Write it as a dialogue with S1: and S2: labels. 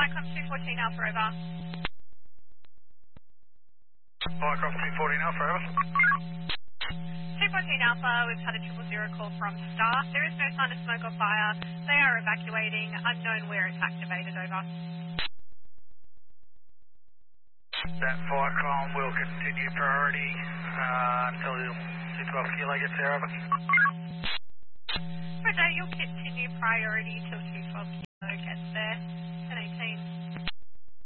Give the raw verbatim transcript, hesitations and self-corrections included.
S1: Micron two fourteen Alpha, over.
S2: Micron two fourteen Alpha, over.
S1: two fourteen Alpha, we've had a triple zero call from staff. There is no sign of smoke or fire. They are evacuating. Unknown where it's activated, over.
S2: That Viacom will continue priority uh, until two twelve Kilo gets there, over.
S1: Roger, you'll continue priority till two twelve Kilo gets there.